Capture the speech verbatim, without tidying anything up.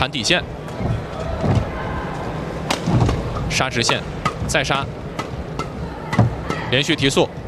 弹底线，杀直线，再杀，连续提速。